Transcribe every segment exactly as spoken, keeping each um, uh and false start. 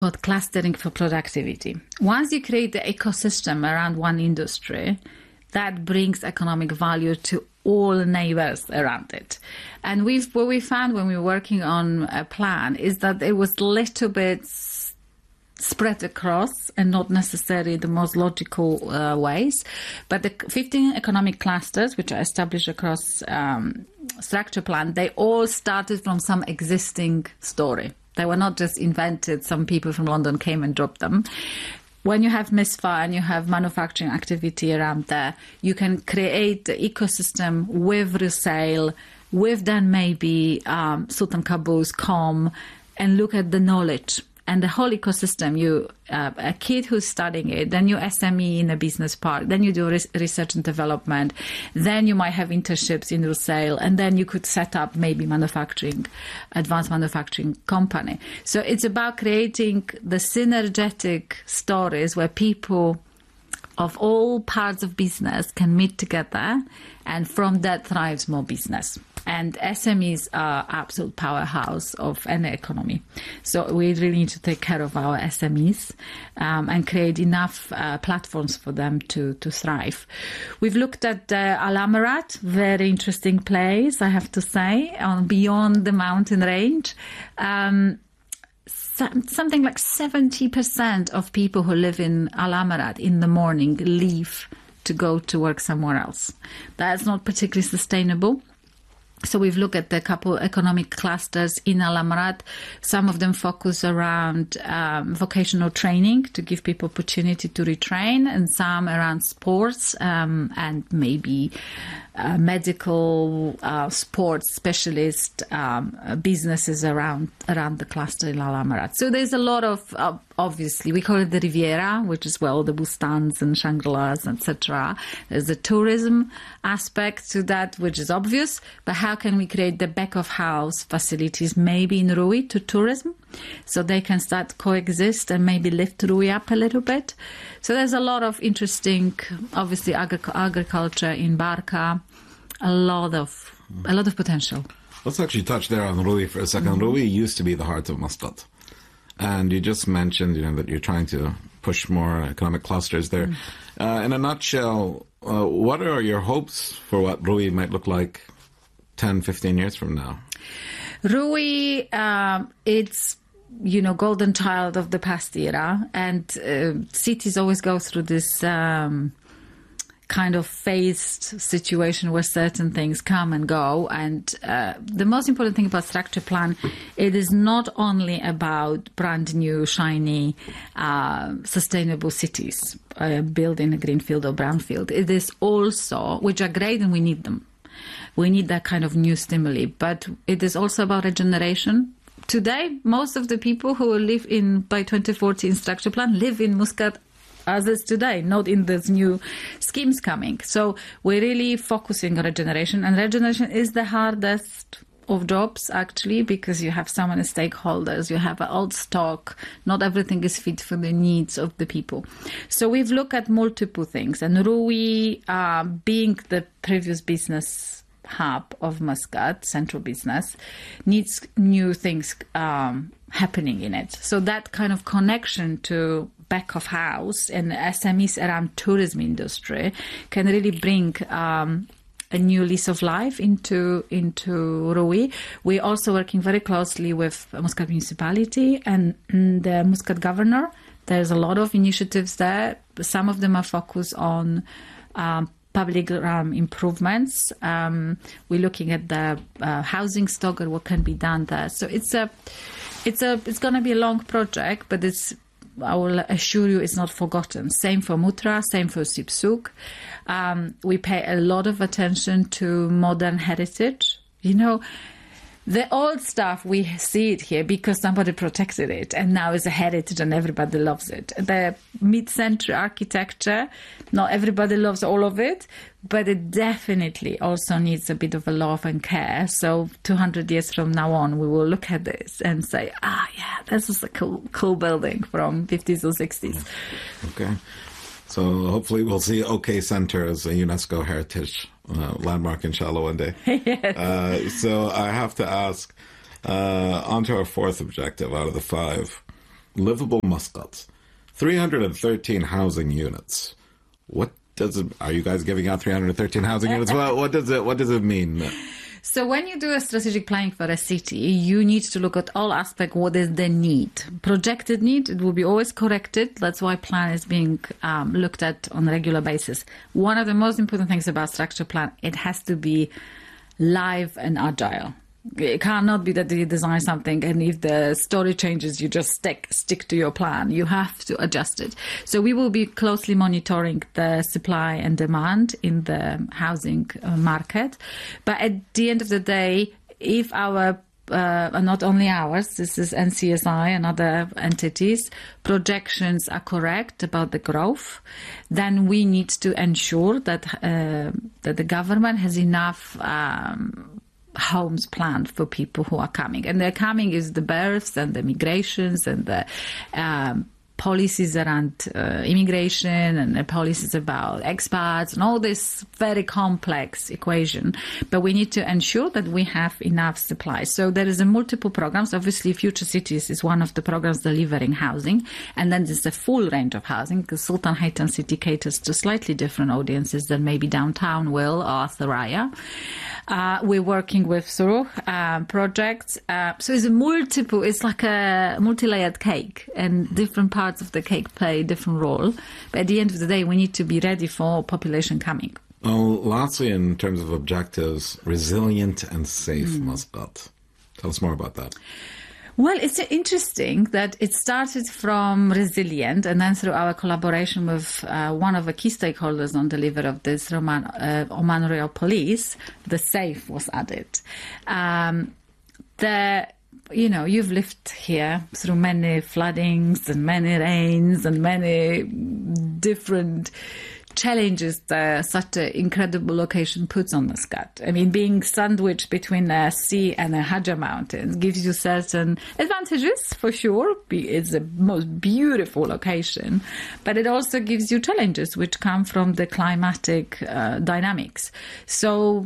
Called clustering for productivity. Once you create the ecosystem around one industry, that brings economic value to all neighbors around it. And we've what we found when we were working on a plan is that it was a little bit spread across and not necessarily the most logical uh, ways. But the fifteen economic clusters, which are established across um, structure plan, they all started from some existing story. They were not just invented. Some people from London came and dropped them. When you have MISFA and you have manufacturing activity around there, you can create the ecosystem with resale, with then maybe um, Sultan Qaboos, Com, and look at the knowledge. And the whole ecosystem, you uh, a kid who's studying it, then you S M E in a business park, then you do res- research and development, then you might have internships in resale, and then you could set up maybe manufacturing, advanced manufacturing company. So it's about creating the synergetic stories where people of all parts of business can meet together, and from that thrives more business. And S M Es are absolute powerhouse of any economy. So we really need to take care of our S M Es um, and create enough uh, platforms for them to, to thrive. We've looked at uh, Al Amarat, very interesting place, I have to say, on beyond the mountain range. Um, something like seventy percent of people who live in Al Amarat in the morning leave to go to work somewhere else. That's not particularly sustainable. So we've looked at a couple economic clusters in Al Amarat. Some of them focus around um, vocational training to give people opportunity to retrain, and some around sports um, and maybe uh, medical uh, sports specialist um, businesses around around the cluster in Al Amarat. So there's a lot of, uh, obviously, we call it the Riviera, which is, well, the Bustans and Shangri-Las, et cetera. There's a tourism aspect to that, which is obvious, but how can we create the back-of-house facilities, maybe in Rui, to tourism, so they can start coexist and maybe lift Rui up a little bit? So there's a lot of interesting, obviously, agri- agriculture in Barca, a lot of a lot of potential. Let's actually touch there on Rui for a second. Mm-hmm. Rui used to be the heart of Muscat. And you just mentioned, you know, that you're trying to push more economic clusters there. Mm. Uh, in a nutshell, uh, what are your hopes for what Rui might look like ten, fifteen years from now? Rui, um, it's, you know, golden child of the past era. And uh, cities always go through this um, kind of phased situation where certain things come and go. And uh, the most important thing about structure plan, it is not only about brand new, shiny, uh, sustainable cities, uh, built in a greenfield or brownfield. It is also, which are great and we need them. We need that kind of new stimuli, but it is also about regeneration. Today, most of the people who will live in, by twenty fourteen structure plan, live in Muscat as is today, not in these new schemes coming. So we're really focusing on regeneration, and regeneration is the hardest of jobs, actually, because you have so many stakeholders, you have an old stock, not everything is fit for the needs of the people. So we've looked at multiple things, and Rui, uh, being the previous business hub of Muscat, central business, needs new things um, happening in it. So that kind of connection to back of house and S M Es around tourism industry can really bring um, a new lease of life into into Rui. We're also working very closely with Muscat municipality and the Muscat governor. There's a lot of initiatives there. Some of them are focused on um, public um, improvements. Um, we're looking at the uh, housing stock and what can be done there. So it's a, it's a, it's going to be a long project, but it's, I will assure you, it's not forgotten. Same for Mutra, same for Sipsuk. Um, we pay a lot of attention to modern heritage. You know, the old stuff, we see it here because somebody protected it, and now it's a heritage and everybody loves it. The mid-century architecture, not everybody loves all of it, but it definitely also needs a bit of a love and care. So two hundred years from now on, we will look at this and say, ah, yeah, this is a cool, cool building from fifties or sixties. Okay. So hopefully we'll see OK Center as a UNESCO heritage uh, landmark, inshallah, one day. Yes. Uh, so I have to ask, uh, on to our fourth objective out of the five. livable Muscat, three hundred thirteen housing units. What does it, are you guys giving out three hundred thirteen housing units? Well, what does it, what does it mean? So when you do a strategic planning for a city, you need to look at all aspects. What is the need? Projected need, it will be always corrected. That's why plan is being um, looked at on a regular basis. One of the most important things about structure plan, it has to be live and agile. It cannot be that you design something and if the story changes, you just stick stick to your plan. You have to adjust it. So we will be closely monitoring the supply and demand in the housing uh, market. But at the end of the day, if our uh, not only ours, this is N C S I and other entities, projections are correct about the growth, then we need to ensure that uh, that the government has enough um, homes planned for people who are coming. And they're coming is the births and the migrations and the um, policies around uh, immigration and the policies about expats and all this very complex equation. But we need to ensure that we have enough supply. So there is a multiple programs. Obviously, Future Cities is one of the programs delivering housing. And then there's a full range of housing because Sultan Haytan City caters to slightly different audiences than maybe downtown will or Thuraya. Uh, we're working with Suruh uh, projects. Uh, so it's a multiple, it's like a multi-layered cake and different parts of the cake play a different role. But at the end of the day, we need to be ready for population coming. Well, lastly, in terms of objectives, resilient and safe mm. Muscat. Tell us more about that. Well, it's interesting that it started from resilient and then through our collaboration with uh, one of the key stakeholders on delivery of this, Oman, uh, Oman Royal Police, the SAFE was added. Um, the You know, you've lived here through many floodings and many rains and many different challenges that such an incredible location puts on Muscat. I mean, being sandwiched between a sea and a Hajar Mountains gives you certain advantages, for sure. It's the most beautiful location, but it also gives you challenges which come from the climatic uh, dynamics. So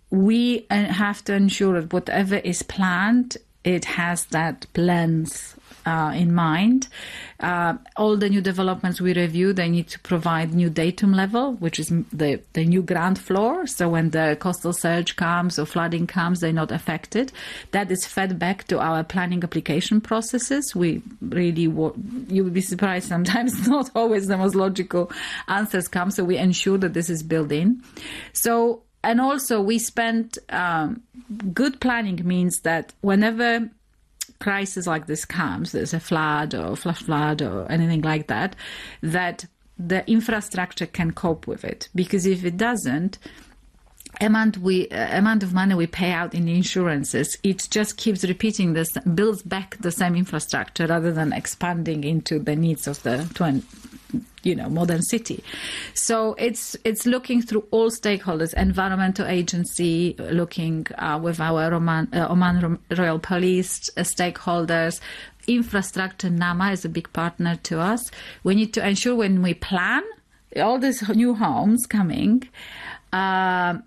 we have to ensure that whatever is planned, it has that lens uh, in mind. Uh, all the new developments we review, they need to provide new datum level, which is the, the new ground floor. So when the coastal surge comes or flooding comes, they're not affected. That is fed back to our planning application processes. We really, you would be surprised sometimes not always the most logical answers come. So we ensure that this is built in. So And also we spend, um, good planning means that whenever crisis like this comes, there's a flood or flash flood or anything like that, that the infrastructure can cope with it. Because if it doesn't, amount we uh, amount of money we pay out in the insurances, it just keeps repeating this, builds back the same infrastructure rather than expanding into the needs of the twenty, you know, modern city. So it's it's looking through all stakeholders, environmental agency, looking uh, with our Oman, uh, Oman Royal Police uh, stakeholders. Infrastructure, NAMA is a big partner to us. We need to ensure when we plan all these new homes coming, uh,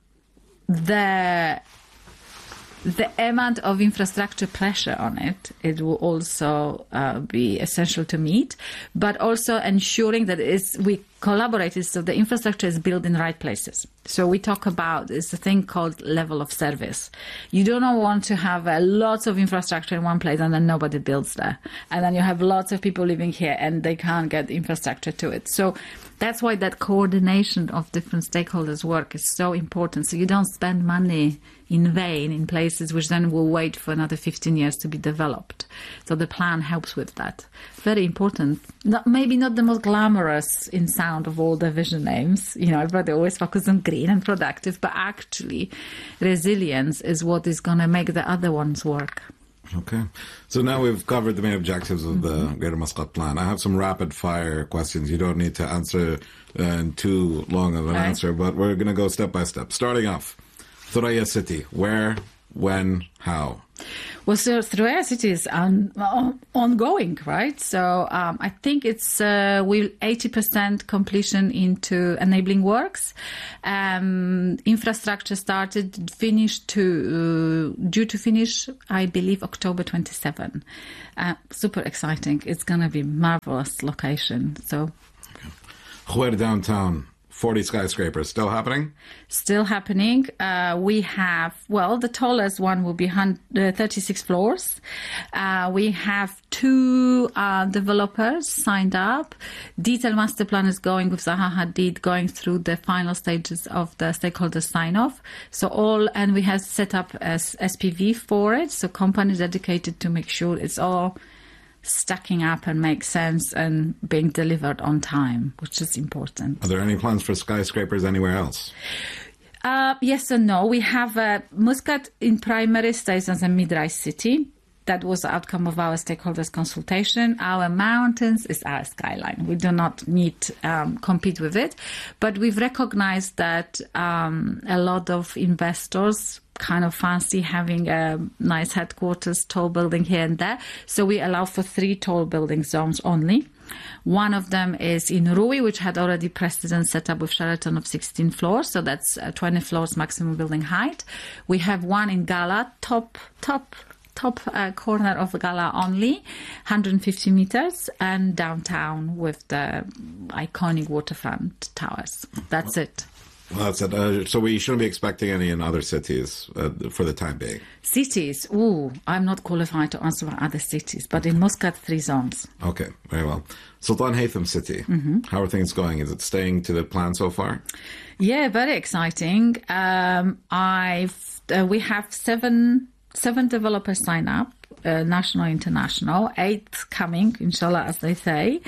the the amount of infrastructure pressure on it, it will also uh, be essential to meet, but also ensuring that it's, we collaborate so the infrastructure is built in the right places. So we talk about, it's a thing called level of service. You do not want to have uh, lots of infrastructure in one place and then nobody builds there. And then you have lots of people living here and they can't get infrastructure to it. So that's why that coordination of different stakeholders' work is so important. So you don't spend money in vain in places which then will wait for another fifteen years to be developed. So the plan helps with that. Very important. Not, maybe not the most glamorous in sound of all the vision names. You know, everybody always focuses on green and productive, but actually resilience is what is going to make the other ones work. Okay. So now we've covered the main objectives of the mm-hmm. Greater Muscat Plan. I have some rapid fire questions. You don't need to answer uh, in too long of an right. answer, but we're going to go step by step. Starting off, Thuraya City, where when, how? Well, so through it is on, ongoing, right? So um, I think it's uh, we eighty percent completion into enabling works. Um, infrastructure started, finished to uh, due to finish, I believe, October twenty-seventh. Uh, super exciting! It's gonna be marvelous location. So, Juer downtown. forty skyscrapers still happening? Still happening. Uh, we have, well, the tallest one will be thirty-six floors. Uh, we have two uh, developers signed up. Detailed master plan is going with Zaha Hadid, going through the final stages of the stakeholder sign-off. So all, and we have set up as S P V for it. So companies dedicated to make sure it's all stacking up and make sense and being delivered on time, which is important. Are there any plans for skyscrapers anywhere else? Uh, yes and no. We have uh, Muscat in primary stays as a mid-rise city. That was the outcome of our stakeholders consultation. Our mountains is our skyline. We do not need um, compete with it, but we've recognized that um, a lot of investors kind of fancy having a nice headquarters, tall building here and there. So we allow for three tall building zones only. One of them is in Rui, which had already precedent set up with Sheraton of sixteen floors. So that's uh, twenty floors maximum building height. We have one in Gala, top, top, top uh, corner of Gala only, one hundred fifty meters, and downtown with the iconic waterfront towers. That's it. Well, that's it. Uh, so we shouldn't be expecting any in other cities uh, for the time being. Cities? Ooh, I'm not qualified to answer about other cities, but in Muscat, three zones. Okay, very well. Sultan Haytham City, mm-hmm. How are things going? Is it staying to the plan so far? Yeah, very exciting. Um, I've uh, we have seven seven developers sign up. Uh, national, international, eight coming, inshallah, as they say.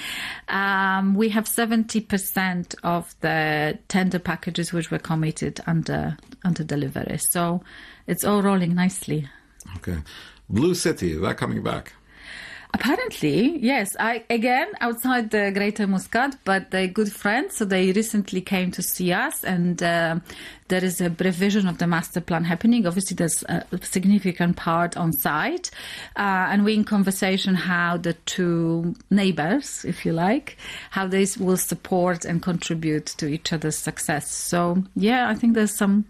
Um, we have seventy percent of the tender packages which were committed under under delivery. So it's all rolling nicely. Okay. Blue City, is that coming back? Apparently, yes. I again outside the Greater Muscat, but they're good friends. So they recently came to see us, and uh, there is a revision of the master plan happening. Obviously, there's a significant part on site, uh, and we're in conversation how the two neighbors, if you like, how they will support and contribute to each other's success. So, yeah, I think there's some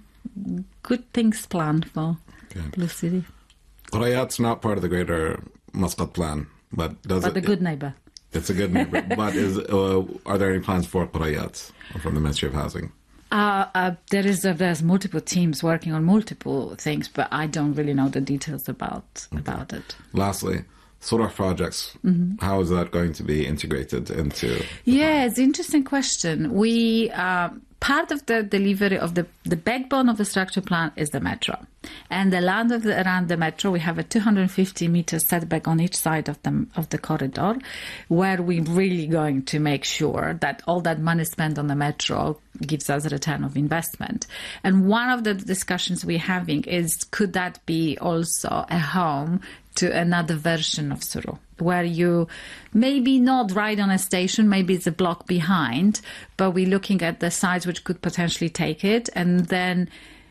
good things planned for okay. Blue City. Qurayat's not part of the Greater Muscat plan, but does but it? a good neighbor. It's a good neighbor. But is uh, are there any plans for Qurayat from the Ministry of Housing? Uh, uh, there is uh, there's multiple teams working on multiple things, but I don't really know the details about okay. about it. Lastly, Surah projects. Mm-hmm. How is that going to be integrated into? Yeah, it's an interesting question. We. Uh, Part of the delivery of the, the backbone of the structure plan is the metro. And the land of the, around the metro, we have a two hundred fifty meter setback on each side of the, of the corridor, where we're really going to make sure that all that money spent on the metro gives us a return of investment. And one of the discussions we're having is, could that be also a home to another version of Suru, where you maybe not right on a station, maybe it's a block behind, but we're looking at the sites which could potentially take it, and then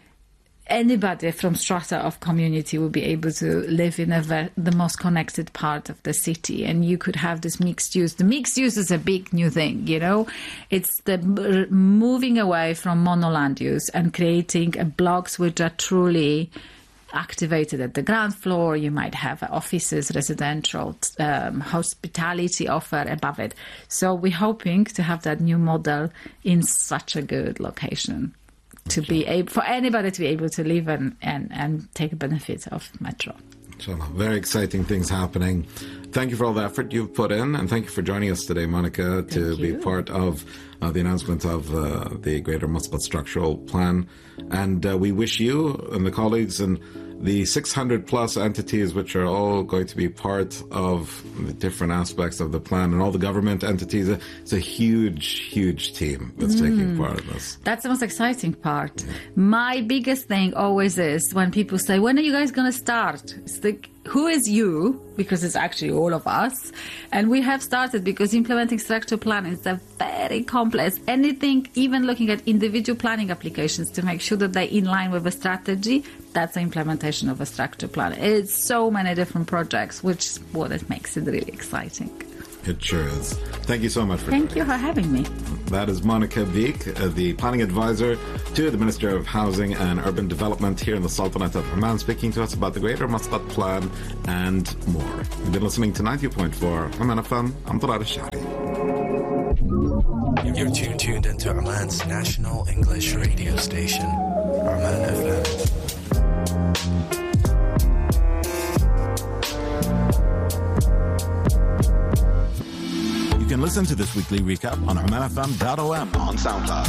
anybody from strata of community will be able to live in a ver- the most connected part of the city, and you could have this mixed use. The mixed use is a big new thing, you know. It's the b- moving away from monoland use and creating a blocks which are truly activated at the ground floor. You might have offices, residential, um, hospitality offer above it. So we're hoping to have that new model in such a good location to be able for anybody to be able to live and, and, and take benefit of metro. Inshallah. Very exciting things happening. Thank you for all the effort you've put in, and thank you for joining us today, Monica, to be part of uh, the announcement of uh, the Greater Muscat Structural Plan. And uh, we wish you and the colleagues and the six hundred plus entities which are all going to be part of the different aspects of the plan, and all the government entities. It's a huge, huge team that's mm. taking part in this. That's the most exciting part. Yeah. My biggest thing always is when people say, when are you guys going to start? It's like, who is you? Because it's actually all of us. And we have started because implementing structure plan is a very complex. Anything, even looking at individual planning applications to make sure that they're in line with a strategy, that's the implementation of a structured plan. It's so many different projects, which is what it makes it really exciting. It sure is. Thank you so much for Thank you for having me. That is Monica Veek, uh, the planning advisor to the Minister of Housing and Urban Development here in the Sultanate of Oman, speaking to us about the Greater Muscat Plan and more. You've been listening to ninety point four Oman F M. I'm Tarar Al-Shari. You're tuned, tuned into Oman's national English radio station, Oman F M. You can listen to this weekly recap on oman f m dot o m on SoundCloud.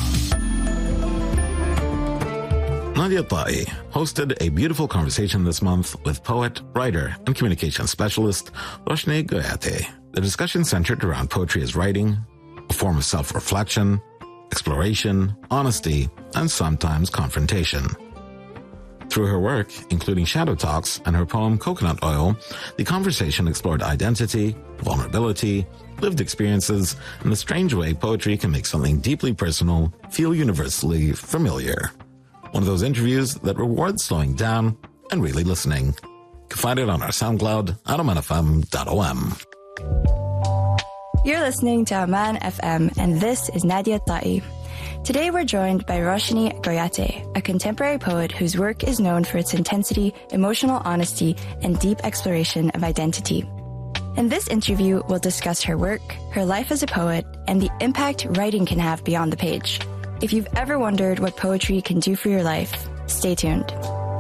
Nadia Ta'i hosted a beautiful conversation this month with poet, writer, and communication specialist Roshni Goyate. The discussion centered around poetry as writing, a form of self-reflection, exploration, honesty, and sometimes confrontation. Through her work, including Shadow Talks and her poem Coconut Oil, the conversation explored identity, vulnerability, lived experiences, and the strange way poetry can make something deeply personal feel universally familiar. One of those interviews that rewards slowing down and really listening. You can find it on our SoundCloud at oman f m dot o m. You're listening to Oman F M, and this is Nadia Ta'i. Today we're joined by Roshni Goyate, a contemporary poet whose work is known for its intensity, emotional honesty, and deep exploration of identity. In this interview, we'll discuss her work, her life as a poet, and the impact writing can have beyond the page. If you've ever wondered what poetry can do for your life, stay tuned.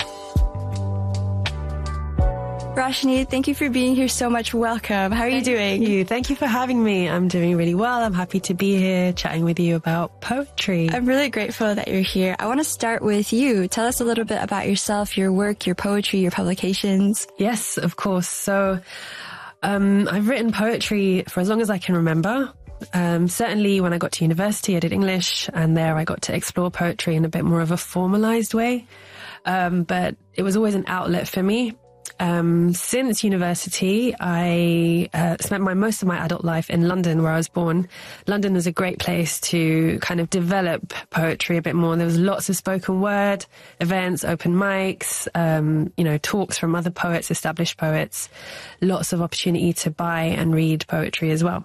Roshni, thank you for being here so much. Welcome. How are you doing? Thank you. Thank you for having me. I'm doing really well. I'm happy to be here chatting with you about poetry. I'm really grateful that you're here. I want to start with you. Tell us a little bit about yourself, your work, your poetry, your publications. Yes, of course. So um, I've written poetry for as long as I can remember. Um, certainly when I got to university, I did English, and there I got to explore poetry in a bit more of a formalized way. Um, but it was always an outlet for me. Um, since university, I uh, spent my most of my adult life in London, where I was born. London was a great place to kind of develop poetry a bit more. There was lots of spoken word events, open mics, um, you know, talks from other poets, established poets, lots of opportunity to buy and read poetry as well.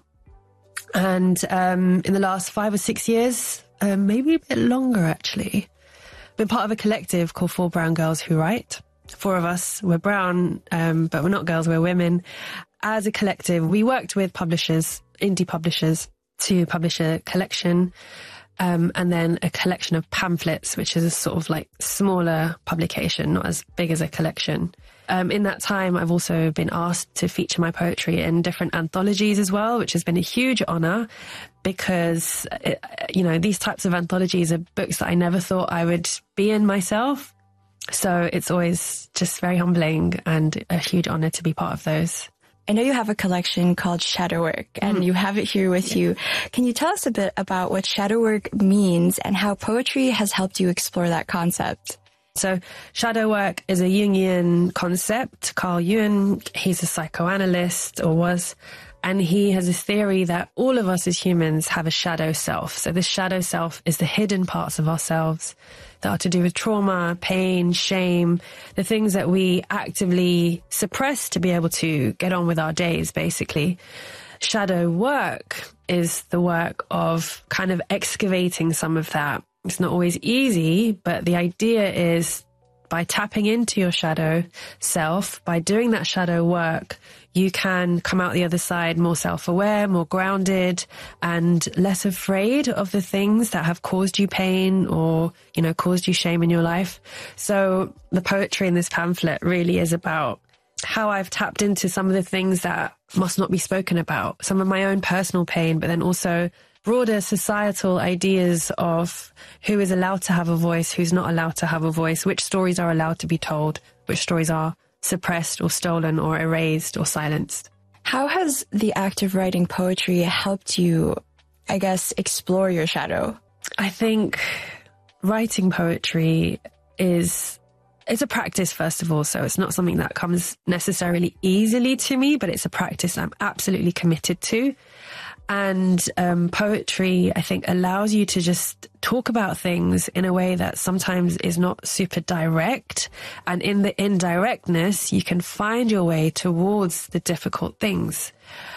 And um, in the last five or six years, um, maybe a bit longer actually, been part of a collective called Four Brown Girls Who Write. Four of us, we're brown, um, but we're not girls, we're women. As a collective, we worked with publishers, indie publishers, to publish a collection, um, and then a collection of pamphlets, which is a sort of like smaller publication, not as big as a collection. Um, in that time, I've also been asked to feature my poetry in different anthologies as well, which has been a huge honour because, it, you know, these types of anthologies are books that I never thought I would be in myself. So it's always just very humbling and a huge honor to be part of those. I know you have a collection called Shadow Work, and mm. you have it here with yeah. you. Can you tell us a bit about what shadow work means and how poetry has helped you explore that concept? So shadow work is a Jungian concept. Carl Jung, he's a psychoanalyst, or was, and he has a theory that all of us as humans have a shadow self. So this shadow self is the hidden parts of ourselves that are to do with trauma, pain, shame, the things that we actively suppress to be able to get on with our days, basically. Shadow work is the work of kind of excavating some of that. It's not always easy, but the idea is by tapping into your shadow self, by doing that shadow work, you can come out the other side more self-aware, more grounded, and less afraid of the things that have caused you pain or, you know, caused you shame in your life. So the poetry in this pamphlet really is about how I've tapped into some of the things that must not be spoken about, some of my own personal pain, but then also broader societal ideas of who is allowed to have a voice, who's not allowed to have a voice, which stories are allowed to be told, which stories are suppressed or stolen or erased or silenced. How has the act of writing poetry helped you, I guess, explore your shadow? I think writing poetry is, it's a practice, first of all, so it's not something that comes necessarily easily to me, but it's a practice I'm absolutely committed to. And um, poetry, I think, allows you to just talk about things in a way that sometimes is not super direct. And in the indirectness, you can find your way towards the difficult things.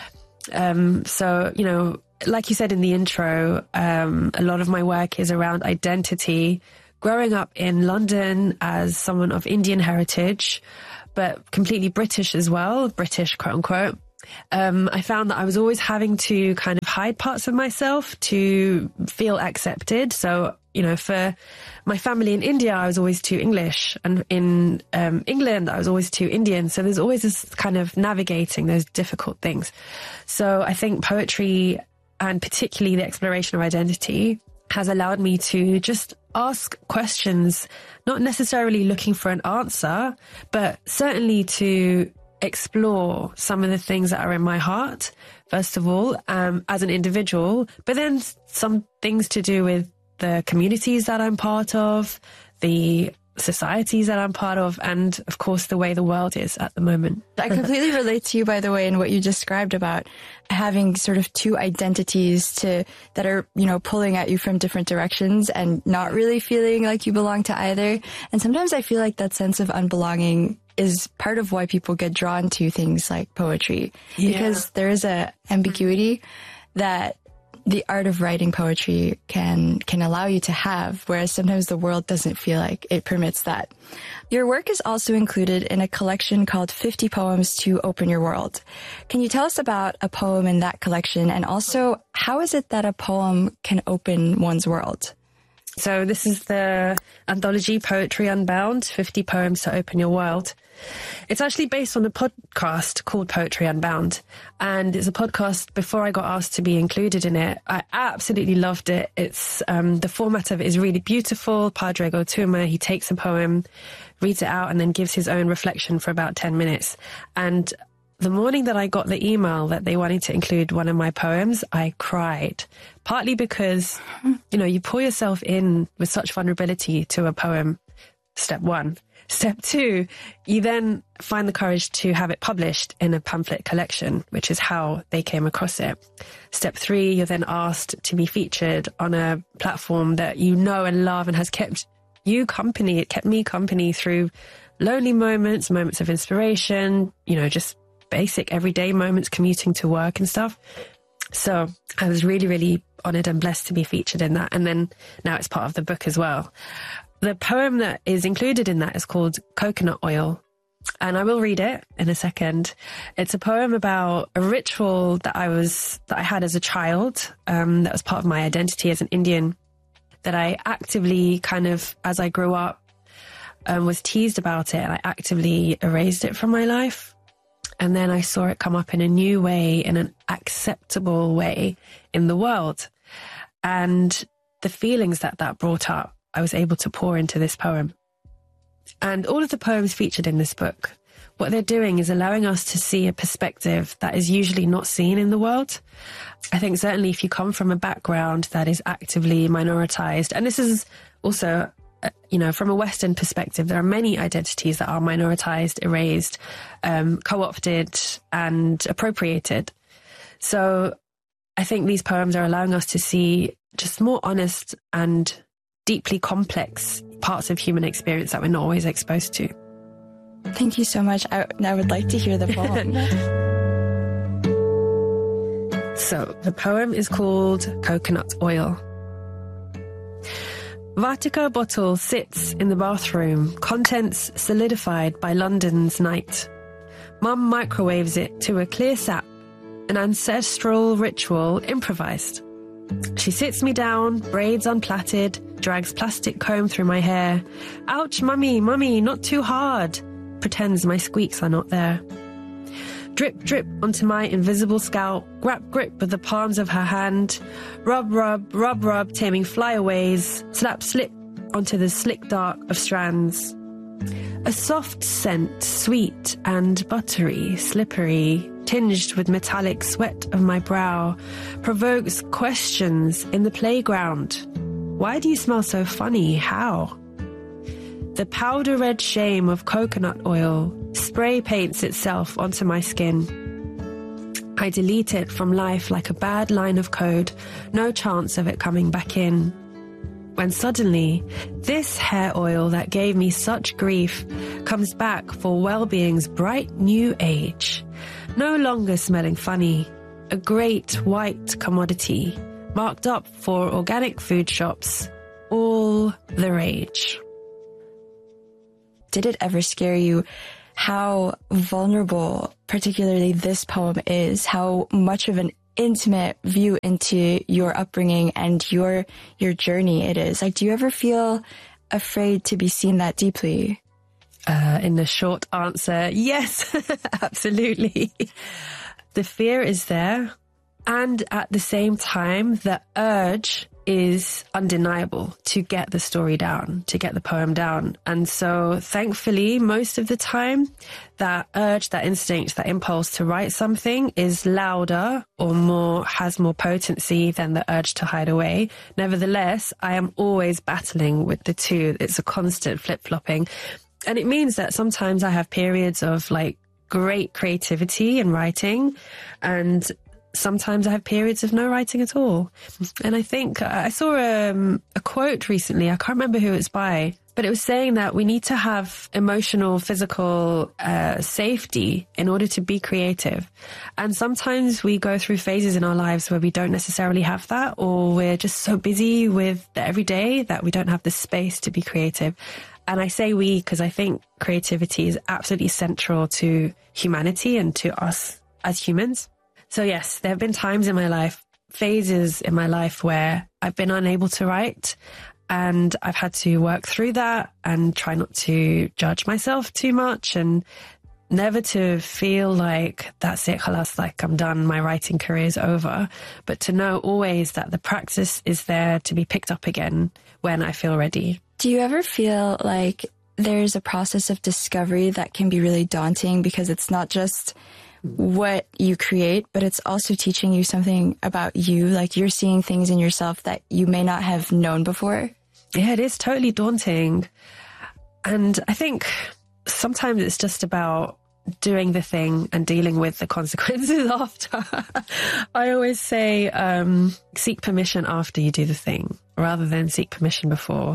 Um, so, you know, like you said in the intro, um, a lot of my work is around identity. Growing up in London as someone of Indian heritage, but completely British as well, British, quote unquote. Um, I found that I was always having to kind of hide parts of myself to feel accepted. So, you know, for my family in India, I was always too English. And in um, England, I was always too Indian. So there's always this kind of navigating those difficult things. So I think poetry, and particularly the exploration of identity, has allowed me to just ask questions, not necessarily looking for an answer, but certainly to explore some of the things that are in my heart, first of all, um, as an individual, but then some things to do with the communities that I'm part of, the societies that I'm part of, and of course the way the world is at the moment. I completely relate to you, by the way, in what you described about having sort of two identities to that are, you know, pulling at you from different directions and not really feeling like you belong to either. And sometimes I feel like that sense of unbelonging is part of why people get drawn to things like poetry, yeah. because there is a ambiguity that the art of writing poetry can can allow you to have, whereas sometimes the world doesn't feel like it permits that. Your work is also included in a collection called fifty Poems to Open Your World. Can you tell us about a poem in that collection, and also how is it that a poem can open one's world? So this is the anthology Poetry Unbound, fifty Poems to Open Your World. It's actually based on a podcast called Poetry Unbound, and it's a podcast before I got asked to be included in it. I absolutely loved it. It's um, the format of it is really beautiful. Padre Gotuma, he takes a poem, reads it out, and then gives his own reflection for about ten minutes. And the morning that I got the email that they wanted to include one of my poems, I cried. Partly because, you know, you pour yourself in with such vulnerability to a poem, step one. Step two, you then find the courage to have it published in a pamphlet collection, which is how they came across it. Step three, you're then asked to be featured on a platform that you know and love and has kept you company. It kept me company through lonely moments, moments of inspiration, you know, just basic everyday moments, commuting to work and stuff. So I was really, really honoured and blessed to be featured in that. And then now it's part of the book as well. The poem that is included in that is called Coconut Oil. And I will read it in a second. It's a poem about a ritual that I was, that I had as a child, um, that was part of my identity as an Indian, that I actively kind of, as I grew up, um, was teased about it, and I actively erased it from my life. And then I saw it come up in a new way, in an acceptable way in the world. And the feelings that that brought up, I was able to pour into this poem. And all of the poems featured in this book, what they're doing is allowing us to see a perspective that is usually not seen in the world. I think certainly if you come from a background that is actively minoritized, and this is also, uh, you know, from a Western perspective, there are many identities that are minoritized, erased, um, co-opted and appropriated. So I think these poems are allowing us to see just more honest and deeply complex parts of human experience that we're not always exposed to. Thank you so much. I, I would like to hear the poem. So the poem is called Coconut Oil. Vatika bottle sits in the bathroom, contents solidified by London's night. Mum microwaves it to a clear sap, an ancestral ritual improvised. She sits me down, braids unplaited, drags plastic comb through my hair. Ouch, mummy, mummy, not too hard. Pretends my squeaks are not there. Drip, drip onto my invisible scalp, grab grip with the palms of her hand. Rub, rub, rub, rub, taming flyaways. Slap, slip onto the slick dark of strands. A soft scent, sweet and buttery, slippery, tinged with metallic sweat of my brow, provokes questions in the playground. Why do you smell so funny? How? The powder red shame of coconut oil spray paints itself onto my skin. I delete it from life like a bad line of code, no chance of it coming back in. When suddenly, this hair oil that gave me such grief comes back for well-being's bright new age. No longer smelling funny, a great white commodity, marked up for organic food shops, all the rage. Did it ever scare you how vulnerable, particularly this poem is, how much of an intimate view into your upbringing and your your journey it is? Like, do you ever feel afraid to be seen that deeply? Uh, in the short answer, yes, absolutely. The fear is there. And at the same time, the urge is undeniable to get the story down, to get the poem down. And so thankfully, most of the time, that urge, that instinct, that impulse to write something is louder or more, has more potency than the urge to hide away. Nevertheless, I am always battling with the two. It's a constant flip-flopping. And it means that sometimes I have periods of like great creativity in writing, and sometimes I have periods of no writing at all. And I think I saw um, a quote recently, I can't remember who it's by, but it was saying that we need to have emotional, physical uh, safety in order to be creative. And sometimes we go through phases in our lives where we don't necessarily have that, or we're just so busy with the everyday that we don't have the space to be creative. And I say we because I think creativity is absolutely central to humanity and to us as humans. So yes, there have been times in my life, phases in my life where I've been unable to write, and I've had to work through that and try not to judge myself too much and never to feel like that's it, khalas, like I'm done, my writing career is over, but to know always that the practice is there to be picked up again when I feel ready. Do you ever feel like there's a process of discovery that can be really daunting because it's not just what you create, but it's also teaching you something about you? Like, you're seeing things in yourself that you may not have known before? Yeah, it is totally daunting. And I think sometimes it's just about doing the thing and dealing with the consequences after. I always say, um, seek permission after you do the thing rather than seek permission before.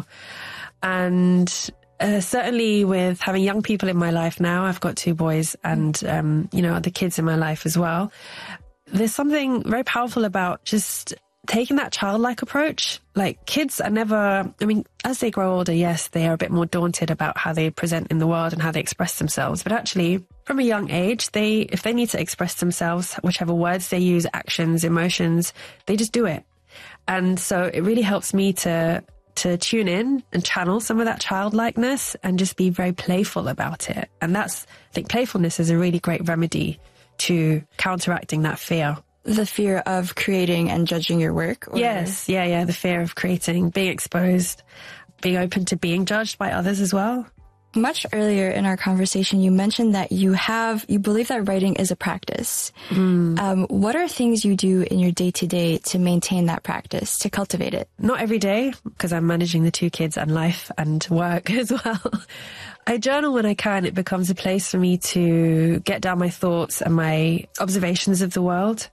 And Uh, certainly with having young people in my life now, I've got two boys and, um, you know, other kids in my life as well. There's something very powerful about just taking that childlike approach. Like, kids are never, I mean, as they grow older, yes, they are a bit more daunted about how they present in the world and how they express themselves. But actually, from a young age, they, if they need to express themselves, whichever words they use, actions, emotions, they just do it. And so it really helps me to to tune in and channel some of that childlikeness and just be very playful about it. And that's, I think playfulness is a really great remedy to counteracting that fear. The fear of creating and judging your work? Or? Yes, yeah, yeah, the fear of creating, being exposed, being open to being judged by others as well. Much earlier in our conversation, you mentioned that you have, you believe that writing is a practice. Mm. Um, what are things you do in your day-to-day to maintain that practice, to cultivate it? Not every day, because I'm managing the two kids and life and work as well. I journal when I can. It becomes a place for me to get down my thoughts and my observations of the world,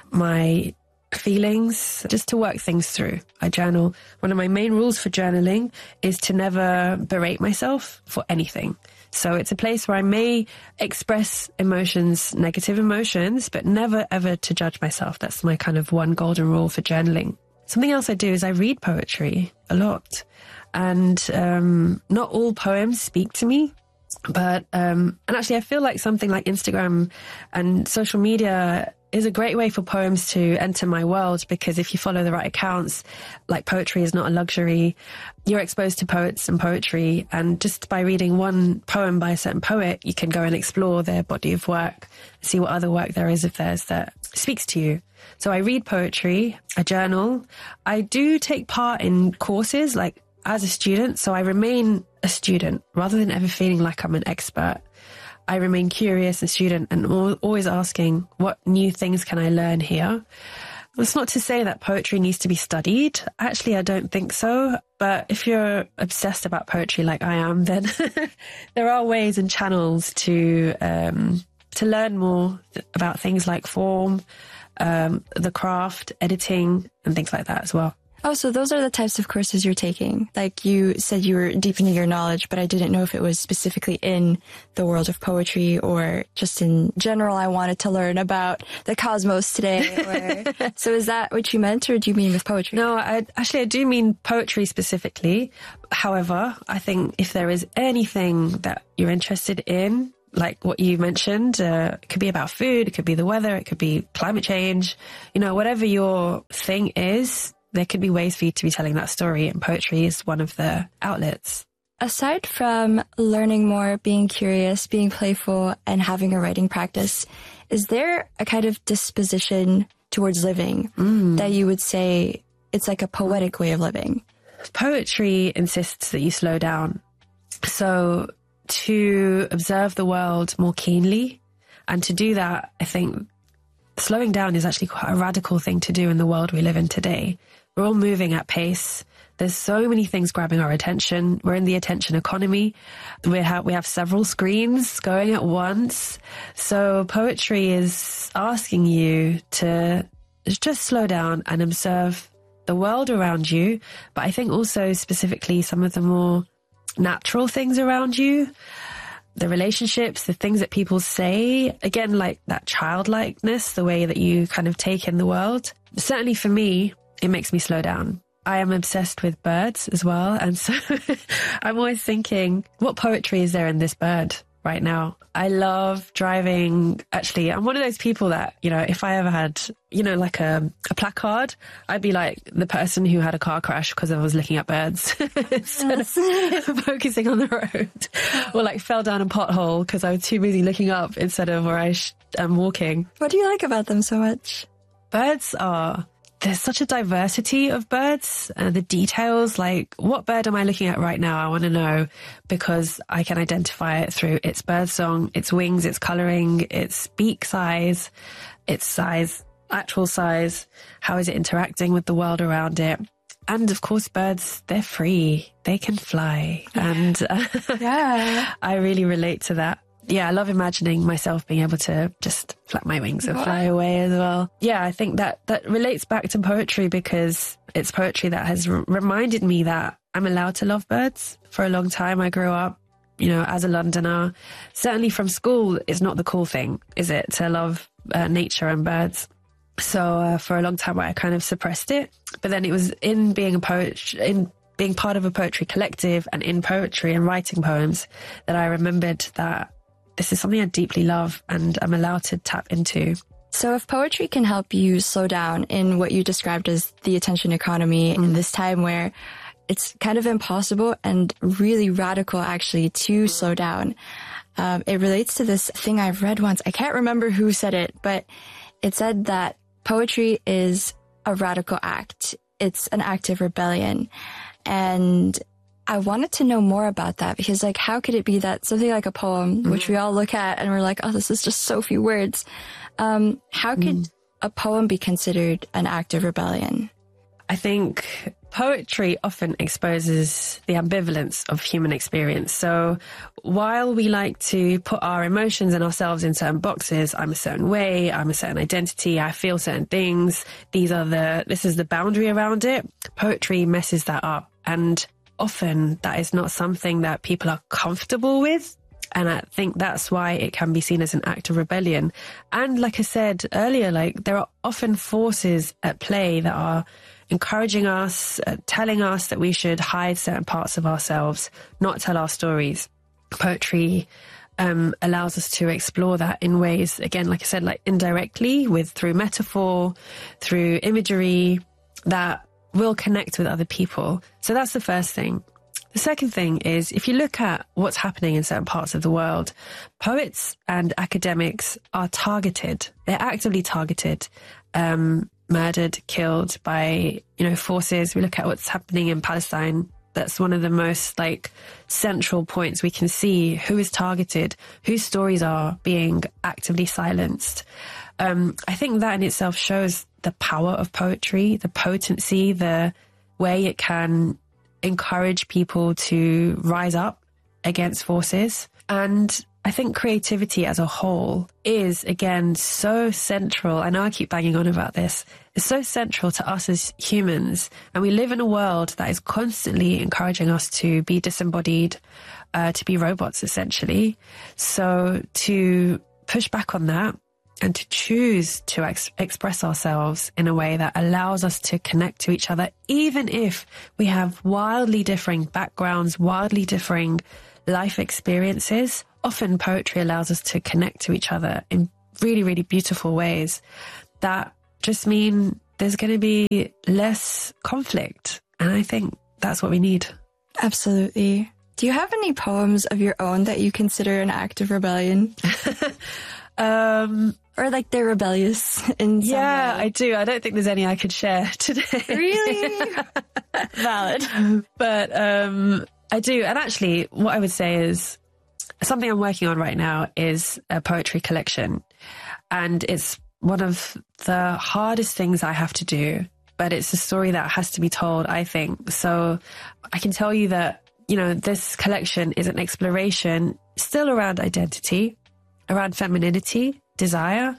my feelings, just to work things through. I journal. One of my main rules for journaling is to never berate myself for anything. So it's a place where I may express emotions, negative emotions, but never ever to judge myself. That's my kind of one golden rule for journaling. Something else I do is I read poetry a lot. And um, not all poems speak to me. But, um, and actually I feel like something like Instagram and social media is a great way for poems to enter my world, because if you follow the right accounts, like, poetry is not a luxury. You're exposed to poets and poetry, and just by reading one poem by a certain poet, you can go and explore their body of work, see what other work there is of theirs that speaks to you. So I read poetry, I journal, I do take part in courses, like as a student, so I remain a student rather than ever feeling like I'm an expert. I remain curious, a student, and always asking, what new things can I learn here? It's not to say that poetry needs to be studied. Actually, I don't think so. But if you're obsessed about poetry like I am, then there are ways and channels to um, to learn more th- about things like form, um, the craft, editing, and things like that as well. Oh, so those are the types of courses you're taking. Like you said you were deepening your knowledge, but I didn't know if it was specifically in the world of poetry or just in general. I wanted to learn about the cosmos today. Or... So is that what you meant, or do you mean with poetry? No, I, actually I do mean poetry specifically. However, I think if there is anything that you're interested in, like what you mentioned, uh, it could be about food, it could be the weather, it could be climate change, you know, whatever your thing is, there could be ways for you to be telling that story, and poetry is one of the outlets. Aside from learning more, being curious, being playful, and having a writing practice, is there a kind of disposition towards living mm. that you would say it's like a poetic way of living? Poetry insists that you slow down. So to observe the world more keenly, and to do that, I think slowing down is actually quite a radical thing to do in the world we live in today. We're all moving at pace. There's so many things grabbing our attention. We're in the attention economy. We have, we have several screens going at once. So poetry is asking you to just slow down and observe the world around you. But I think also specifically some of the more natural things around you, the relationships, the things that people say, again, like that childlikeness, the way that you kind of take in the world. Certainly for me, it makes me slow down. I am obsessed with birds as well. And so I'm always thinking, what poetry is there in this bird right now? I love driving. Actually, I'm one of those people that, you know, if I ever had, you know, like a, a placard, I'd be like the person who had a car crash because I was looking at birds instead of focusing on the road, or like fell down a pothole because I was too busy looking up instead of where I sh- am walking. What do you like about them so much? Birds are... There's such a diversity of birds, and uh, the details, like what bird am I looking at right now? I want to know, because I can identify it through its bird song, its wings, its colouring, its beak size, its size, actual size. How is it interacting with the world around it? And of course, birds, they're free. They can fly. And uh, yeah, I really relate to that. Yeah, I love imagining myself being able to just flap my wings and fly away as well. Yeah, I think that that relates back to poetry, because it's poetry that has r- reminded me that I'm allowed to love birds. For a long time, I grew up, you know, as a Londoner. Certainly from school, it's not the cool thing, is it, to love uh, nature and birds? So uh, for a long time, I kind of suppressed it. But then it was in being a poet, in being part of a poetry collective and in poetry and writing poems, that I remembered that this is something I deeply love and I'm allowed to tap into. So if poetry can help you slow down in what you described as the attention economy mm. in this time where it's kind of impossible and really radical actually to slow down, um, it relates to this thing I've read once. I can't remember who said it, but it said that poetry is a radical act. It's an act of rebellion. And I wanted to know more about that, because like, how could it be that something like a poem, mm. which we all look at and we're like, oh, this is just so few words. Um, how could mm. a poem be considered an act of rebellion? I think poetry often exposes the ambivalence of human experience. So while we like to put our emotions and ourselves in certain boxes, I'm a certain way, I'm a certain identity, I feel certain things, these are the, this is the boundary around it. Poetry messes that up. And often that is not something that people are comfortable with. And I think that's why it can be seen as an act of rebellion. And like I said earlier, like there are often forces at play that are encouraging us, uh, telling us that we should hide certain parts of ourselves, not tell our stories. Poetry um, allows us to explore that in ways, again, like I said, like indirectly, with through metaphor, through imagery, that will connect with other people. So that's the first thing. The second thing is, if you look at what's happening in certain parts of the world, poets and academics are targeted. They're actively targeted, um, murdered, killed by, you know, forces. We look at what's happening in Palestine. That's one of the most like central points we can see who is targeted, whose stories are being actively silenced. Um, I think that in itself shows the power of poetry, the potency, the way it can encourage people to rise up against forces. And I I think creativity as a whole is, again, so central. I know I keep banging on about this. It's so central to us as humans. And we live in a world that is constantly encouraging us to be disembodied, uh, to be robots, essentially. So to push back on that and to choose to ex- express ourselves in a way that allows us to connect to each other, even if we have wildly differing backgrounds, wildly differing life experiences. Often poetry allows us to connect to each other in really, really beautiful ways that just mean there's going to be less conflict. And I think that's what we need. Absolutely. Do you have any poems of your own that you consider an act of rebellion? um, or like they're rebellious in some Yeah, way? I do. I don't think there's any I could share today. Really? Valid. But um, I do. And actually, what I would say is something I'm working on right now is a poetry collection. And it's one of the hardest things I have to do, but it's a story that has to be told, I think. So I can tell you that, you know, this collection is an exploration still around identity, around femininity, desire,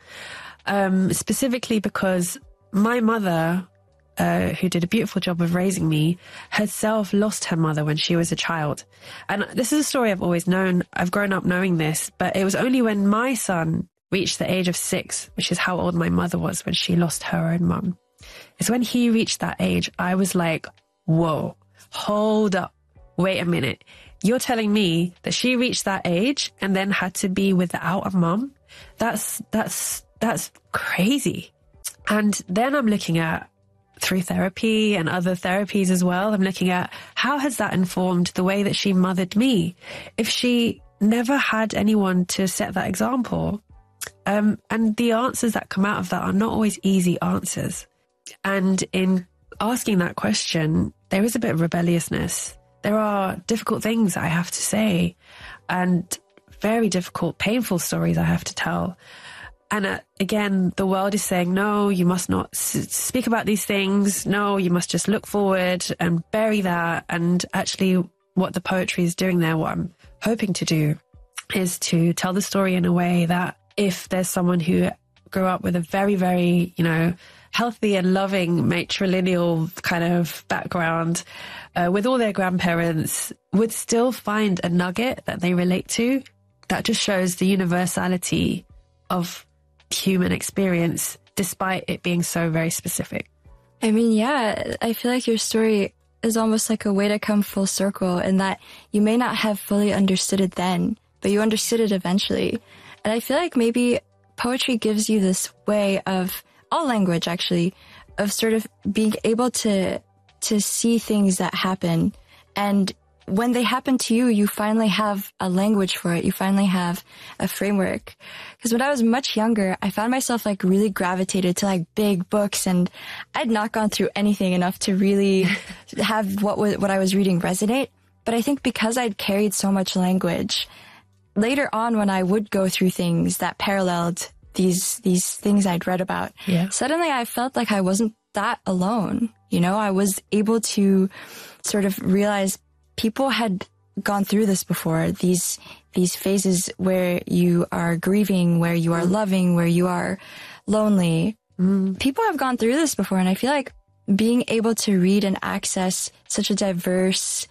um, specifically because my mother, uh, who did a beautiful job of raising me, herself lost her mother when she was a child. And this is a story I've always known. I've grown up knowing this, but it was only when my son reached the age of six, which is how old my mother was when she lost her own mum. It's when he reached that age, I was like, whoa, hold up, wait a minute. You're telling me that she reached that age and then had to be without a mum? That's, that's, that's crazy. And then I'm looking at, through therapy and other therapies as well, I'm looking at how has that informed the way that she mothered me? If she never had anyone to set that example. Um, and the answers that come out of that are not always easy answers. And in asking that question, there is a bit of rebelliousness. There are difficult things I have to say and very difficult, painful stories I have to tell. And uh, again, the world is saying, no, you must not s- speak about these things. No, you must just look forward and bury that. And actually what the poetry is doing there, what I'm hoping to do is to tell the story in a way that if there's someone who grew up with a very, very, you know, healthy and loving matrilineal kind of background, uh, with all their grandparents, would still find a nugget that they relate to, that just shows the universality of human experience, despite it being so very specific. I mean, yeah, I feel like your story is almost like a way to come full circle in that you may not have fully understood it then, but you understood it eventually. And I feel like maybe poetry gives you this way of, all language actually, of sort of being able to to see things that happen. And when they happen to you, you finally have a language for it. You finally have a framework. Because when I was much younger, I found myself like really gravitated to like big books, and I'd not gone through anything enough to really have what was, what I was reading resonate. But I think because I'd carried so much language, later on when I would go through things that paralleled these these things I'd read about, yeah. suddenly I felt like I wasn't that alone. You know, I was able to sort of realize people had gone through this before, these these phases where you are grieving, where you are loving, where you are lonely. Mm. People have gone through this before, and I feel like being able to read and access such a diverse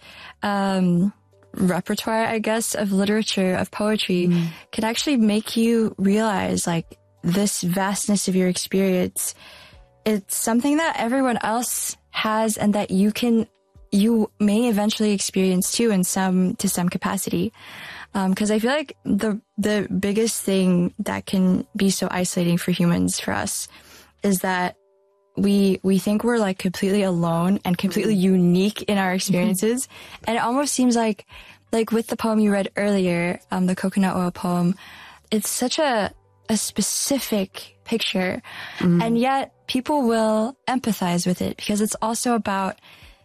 um, repertoire, I guess, of literature, of poetry, mm. can actually make you realize, like, this vastness of your experience. It's something that everyone else has, and that you can, you may eventually experience too, in some, to some capacity. Um, cause I feel like the, the biggest thing that can be so isolating for humans, for us, is that we, we think we're like completely alone and completely unique in our experiences. Mm-hmm. And it almost seems like, like with the poem you read earlier, um, the coconut oil poem, it's such a, a specific picture. Mm-hmm. And yet people will empathize with it because it's also about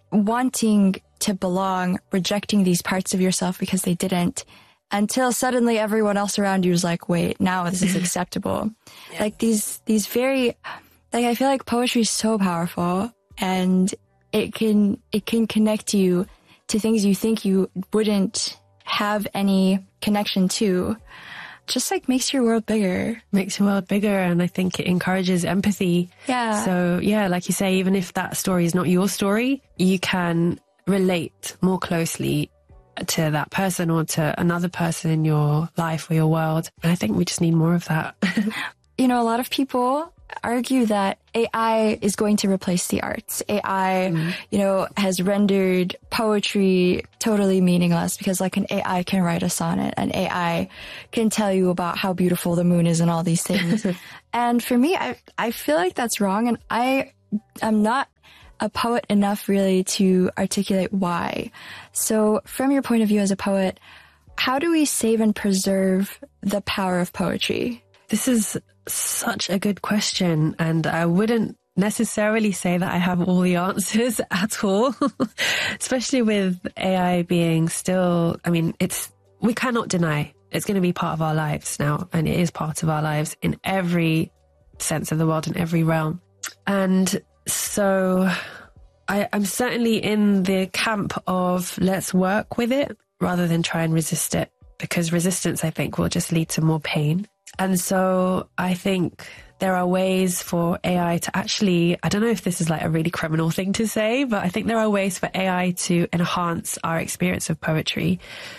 wanting to belong, rejecting these parts of yourself because they didn't, until suddenly everyone else around you is like, wait, now this is acceptable. Yeah. Like these, these very, like, I feel like poetry is so powerful, and it can, it can connect you to things you think you wouldn't have any connection to, just like makes your world bigger. Makes your world bigger, and I think it encourages empathy. Yeah. So, yeah, like you say, even if that story is not your story, you can relate more closely to that person or to another person in your life or your world. And I think we just need more of that. You know, a lot of people argue that A I is going to replace the arts. A I, mm. you know, has rendered poetry totally meaningless because like an A I can write a sonnet, an A I can tell you about how beautiful the moon is and all these things. And for me, I, I feel like that's wrong. And I am not a poet enough really to articulate why. So from your point of view as a poet, how do we save and preserve the power of poetry? This is such a good question, and I wouldn't necessarily say that I have all the answers at all, especially with A I being still, I mean, it's, we cannot deny it's going to be part of our lives now, and it is part of our lives in every sense of the world, in every realm. And so I, I'm certainly in the camp of let's work with it rather than try and resist it, because resistance, I think, will just lead to more pain. And so I think there are ways for A I to actually, I don't know if this is like a really criminal thing to say, but I think there are ways for A I to enhance our experience of poetry,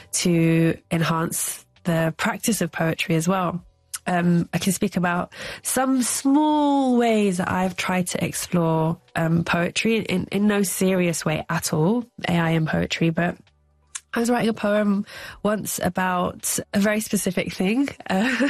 to enhance the practice of poetry as well. Um, I can speak about some small ways that I've tried to explore um, poetry in, in no serious way at all, A I and poetry, but I was writing a poem once about a very specific thing, uh,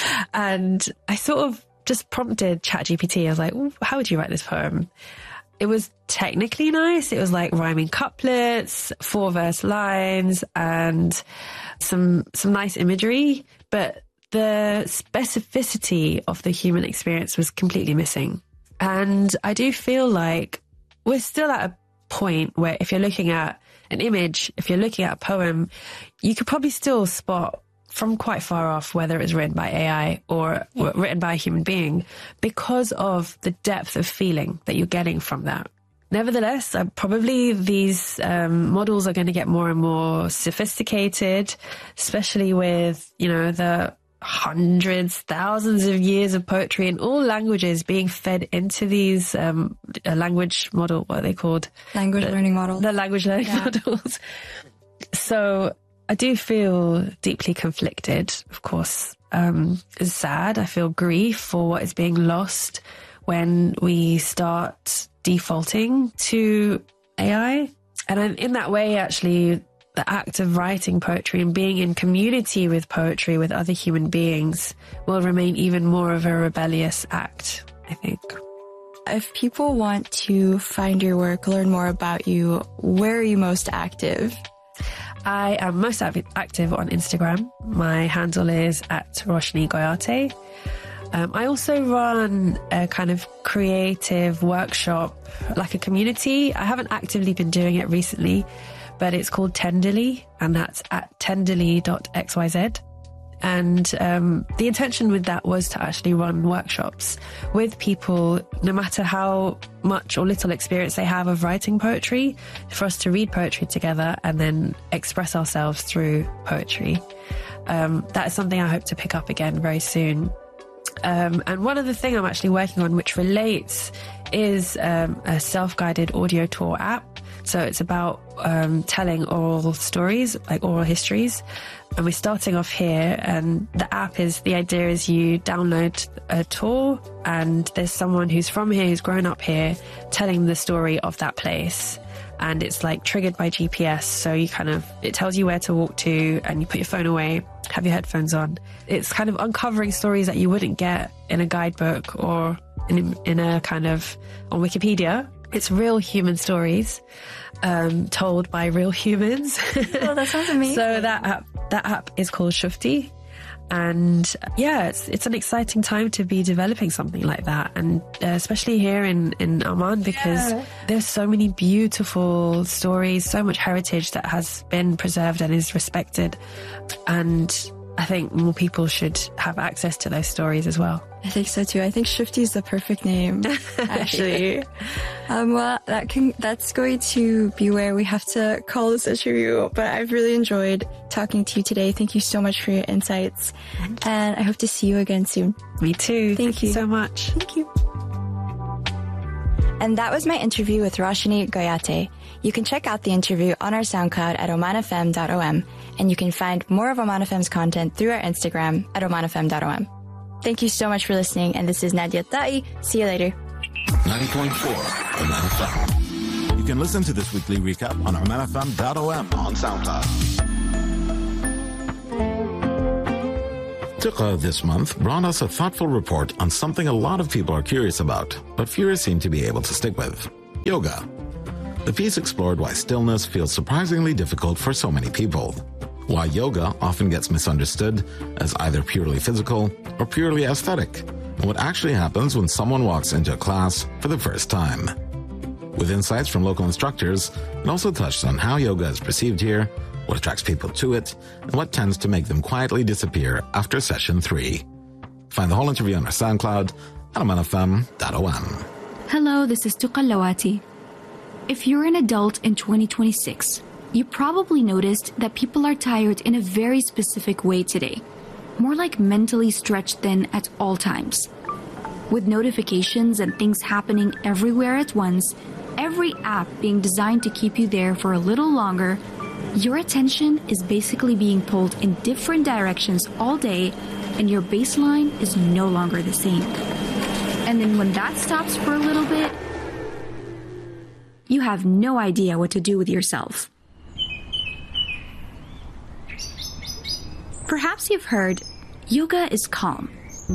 and I sort of just prompted ChatGPT. I was like, how would you write this poem? It was technically nice. It was like rhyming couplets, four verse lines, and some some nice imagery, but the specificity of the human experience was completely missing. And I do feel like we're still at a point where if you're looking at an image, if you're looking at a poem, you could probably still spot from quite far off whether it's written by A I or yeah. written by a human being, because of the depth of feeling that you're getting from that. Nevertheless, uh, probably these um, models are going to get more and more sophisticated, especially with, you know, the hundreds, thousands of years of poetry in all languages being fed into these um, a language model, what are they called? Language the, learning models. The language learning yeah. models. So I do feel deeply conflicted, of course. Um, it's sad. I feel grief for what is being lost when we start defaulting to A I. And in that way, actually, the act of writing poetry and being in community with poetry with other human beings will remain even more of a rebellious act, I think. If people want to find your work, learn more about you, where are you most active? I am most active on Instagram. My handle is at Roshni Goyate. Um, I also run a kind of creative workshop, like a community. I haven't actively been doing it recently, but it's called Tenderly, and that's at tenderly dot x y z. And um, the intention with that was to actually run workshops with people, no matter how much or little experience they have of writing poetry, for us to read poetry together and then express ourselves through poetry. Um, that is something I hope to pick up again very soon. Um, and one other thing I'm actually working on, which relates, is um, a self-guided audio tour app. So it's about um, telling oral stories, like oral histories. And we're starting off here, and the app is, the idea is you download a tour and there's someone who's from here, who's grown up here, telling the story of that place. And it's like triggered by G P S. So you kind of, it tells you where to walk to, and you put your phone away, have your headphones on. It's kind of uncovering stories that you wouldn't get in a guidebook or in, in a kind of, on Wikipedia. It's real human stories um, told by real humans. Oh, that sounds amazing. So that app, that app is called Shufti. And yeah, it's it's an exciting time to be developing something like that. And uh, especially here in, in Oman, because yeah. there's so many beautiful stories, so much heritage that has been preserved and is respected. And I think more people should have access to those stories as well. I think so too. I think Shrifty is the perfect name, actually. um, well, that can, that's going to be where we have to call this interview. But I've really enjoyed talking to you today. Thank you so much for your insights. And I hope to see you again soon. Me too. Thank, Thank you so much. Thank you. And that was my interview with Roshni Goyate. You can check out the interview on our SoundCloud at oman f m dot o m, and you can find more of Oman F M's content through our Instagram at oman f m dot o m. Thank you so much for listening, and this is Nadia Ta'i. See you later. ninety point four Oman F M. You can listen to this weekly recap on oman f m dot o m on SoundCloud. Tuqa this month brought us a thoughtful report on something a lot of people are curious about, but fewer seem to be able to stick with: yoga. The piece explored why stillness feels surprisingly difficult for so many people, why yoga often gets misunderstood as either purely physical or purely aesthetic, and what actually happens when someone walks into a class for the first time. With insights from local instructors, it also touched on how yoga is perceived here, what attracts people to it, and what tends to make them quietly disappear after session three. Find the whole interview on our SoundCloud at oman f m dot o m. Hello, this is Tuqa Lawati. If you're an adult in twenty twenty-six, you probably noticed that people are tired in a very specific way today, more like mentally stretched thin at all times. With notifications and things happening everywhere at once, every app being designed to keep you there for a little longer, your attention is basically being pulled in different directions all day, and your baseline is no longer the same. And then when that stops for a little bit, you have no idea what to do with yourself. Perhaps you've heard, yoga is calm.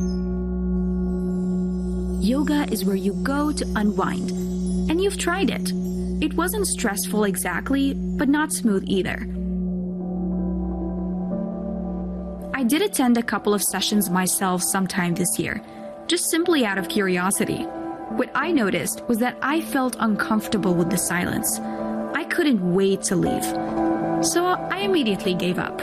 Yoga is where you go to unwind, and you've tried it. It wasn't stressful exactly, but not smooth either. I did attend a couple of sessions myself sometime this year, just simply out of curiosity. What I noticed was that I felt uncomfortable with the silence. I couldn't wait to leave, so I immediately gave up.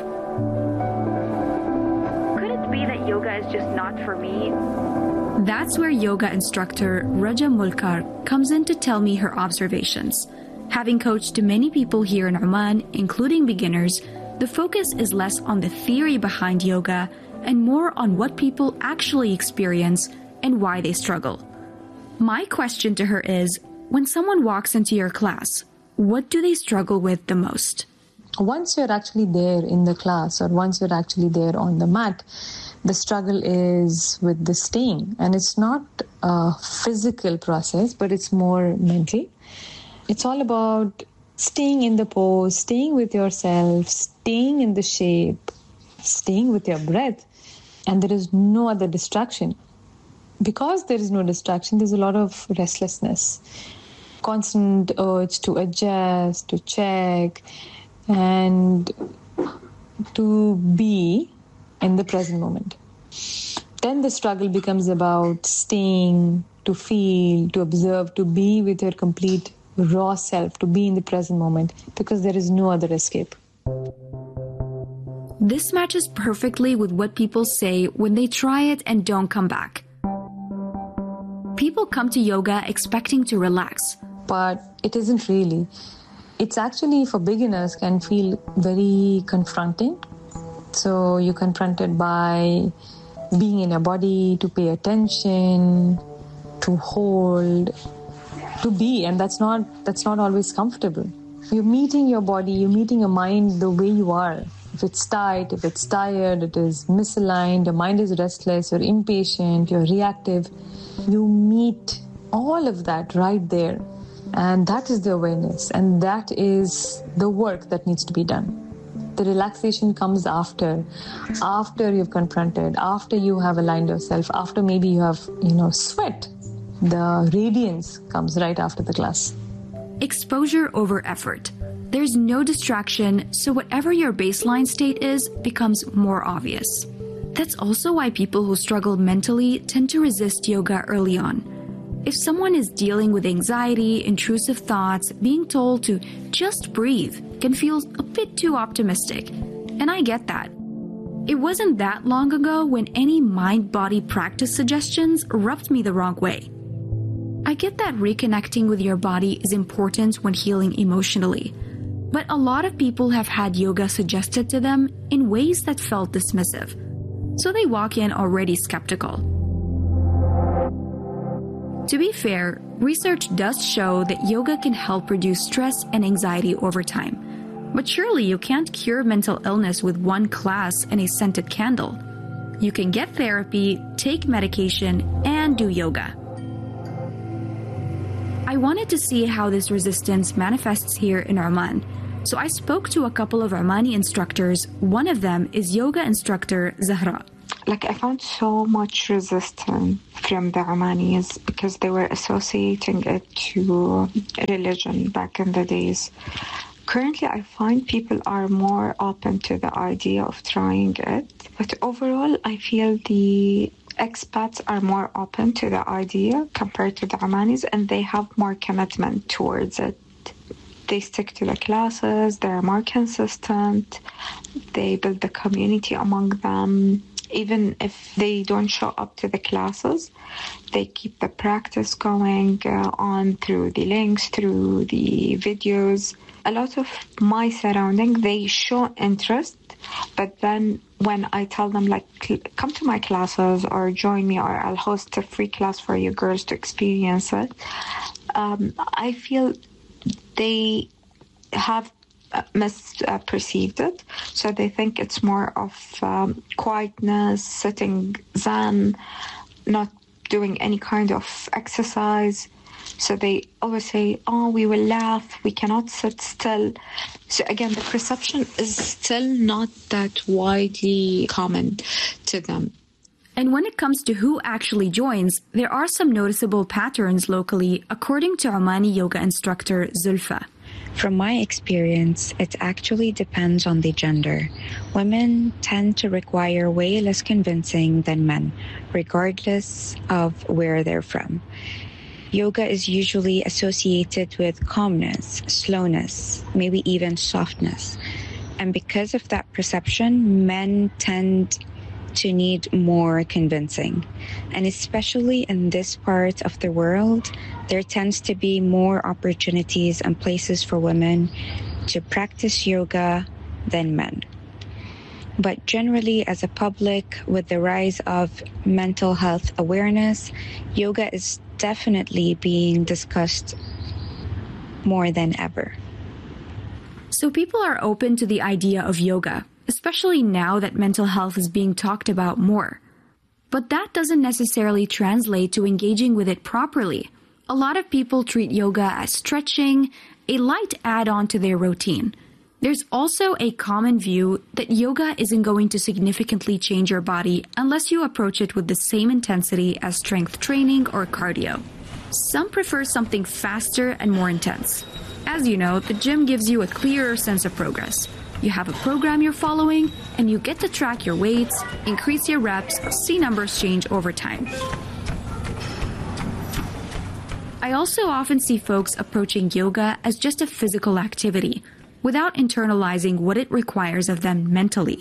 Could it be that yoga is just not for me? That's where yoga instructor Raja Mulkar comes in to tell me her observations. Having coached many people here in Oman, including beginners, the focus is less on the theory behind yoga and more on what people actually experience and why they struggle. My question to her is, when someone walks into your class, what do they struggle with the most? Once you're actually there in the class, or once you're actually there on the mat, the struggle is with the staying. And it's not a physical process, but it's more mental. It's all about staying in the pose, staying with yourself, staying in the shape, staying with your breath. And there is no other distraction. Because there is no distraction, there's a lot of restlessness, constant urge to adjust, to check, and to be in the present moment. Then the struggle becomes about staying, to feel, to observe, to be with your complete raw self, to be in the present moment, because there is no other escape. This matches perfectly with what people say when they try it and don't come back. People come to yoga expecting to relax. But it isn't really. It's actually, for beginners, can feel very confronting. So you're confronted by being in your body, to pay attention, to hold, to be, and that's not that's not always comfortable. You're meeting your body, you're meeting your mind the way you are. If it's tight, if it's tired, it is misaligned, your mind is restless, you're impatient, you're reactive. You meet all of that right there. And that is the awareness. And that is the work that needs to be done. The relaxation comes after, after you've confronted, after you have aligned yourself, after maybe you have, you know, sweat. The radiance comes right after the class. Exposure over effort. There's no distraction, so whatever your baseline state is becomes more obvious. That's also why people who struggle mentally tend to resist yoga early on. If someone is dealing with anxiety, intrusive thoughts, being told to just breathe can feel a bit too optimistic, and I get that. It wasn't that long ago when any mind-body practice suggestions rubbed me the wrong way. I get that reconnecting with your body is important when healing emotionally, but a lot of people have had yoga suggested to them in ways that felt dismissive, so they walk in already skeptical. To be fair, research does show that yoga can help reduce stress and anxiety over time. But surely you can't cure mental illness with one class and a scented candle. You can get therapy, take medication, and do yoga. I wanted to see how this resistance manifests here in Oman, so I spoke to a couple of Omani instructors. One of them is yoga instructor Zahra. Like, I found so much resistance from the Omanis because they were associating it to religion back in the days. Currently, I find people are more open to the idea of trying it. But overall, I feel the expats are more open to the idea compared to the Omanis, and they have more commitment towards it. They stick to the classes, they're more consistent, they build the community among them. Even if they don't show up to the classes, they keep the practice going uh, on through the links, through the videos. A lot of my surrounding, they show interest, but then when I tell them, like, come to my classes or join me, or I'll host a free class for you girls to experience it, um, I feel they have misperceived it. So they think it's more of um, quietness, sitting zen, not doing any kind of exercise. So they always say, oh, we will laugh, we cannot sit still. So again, the perception is still not that widely common to them. And when it comes to who actually joins, there are some noticeable patterns locally, according to Omani yoga instructor Zulfa. From my experience, it actually depends on the gender. Women tend to require way less convincing than men, regardless of where they're from. Yoga is usually associated with calmness, slowness, maybe even softness. And because of that perception, men tend to need more convincing. And especially in this part of the world, there tends to be more opportunities and places for women to practice yoga than men. But generally, as a public, with the rise of mental health awareness, yoga is definitely being discussed more than ever. So people are open to the idea of yoga, especially now that mental health is being talked about more. But that doesn't necessarily translate to engaging with it properly. A lot of people treat yoga as stretching, a light add-on to their routine. There's also a common view that yoga isn't going to significantly change your body unless you approach it with the same intensity as strength training or cardio. Some prefer something faster and more intense. As you know, the gym gives you a clearer sense of progress. You have a program you're following, and you get to track your weights, increase your reps, see numbers change over time. I also often see folks approaching yoga as just a physical activity, without internalizing what it requires of them mentally.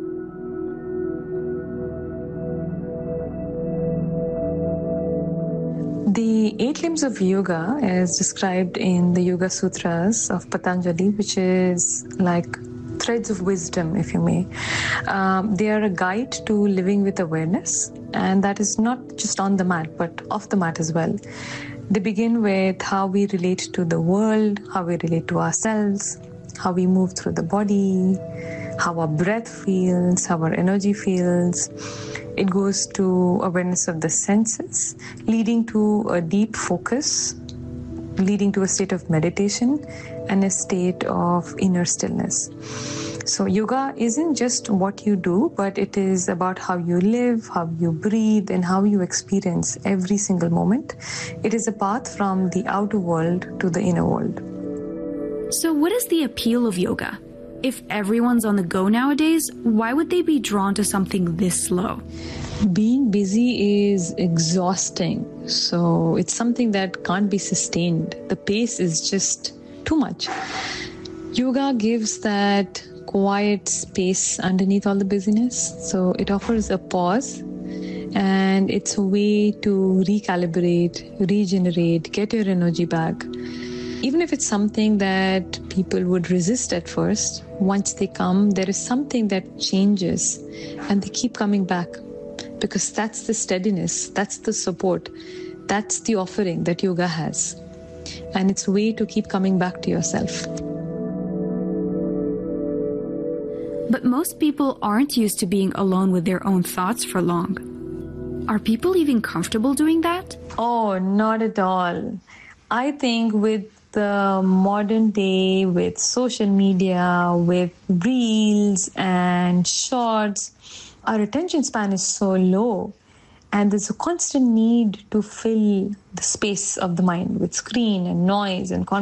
The eight limbs of yoga is described in the Yoga Sutras of Patanjali, which is like threads of wisdom, if you may. Um, they are a guide to living with awareness, and that is not just on the mat, but off the mat as well. They begin with how we relate to the world, how we relate to ourselves, how we move through the body, how our breath feels, how our energy feels. It goes to awareness of the senses, leading to a deep focus, leading to a state of meditation and a state of inner stillness. So yoga isn't just what you do, but it is about how you live, how you breathe, and how you experience every single moment. It is a path from the outer world to the inner world. So what is the appeal of yoga? If everyone's on the go nowadays, why would they be drawn to something this slow? Being busy is exhausting, so it's something that can't be sustained. The pace is just too much. Yoga gives that quiet space underneath all the busyness. So it offers a pause, and it's a way to recalibrate, regenerate, get your energy back. Even if it's something that people would resist at first, once they come, there is something that changes and they keep coming back, because that's the steadiness, that's the support, that's the offering that yoga has. And it's a way to keep coming back to yourself. But most people aren't used to being alone with their own thoughts for long. Are people even comfortable doing that? Oh, not at all. I think with the modern day, with social media, with reels and shorts, our attention span is so low. And there's a constant need to fill the space of the mind with screen and noise and conversation.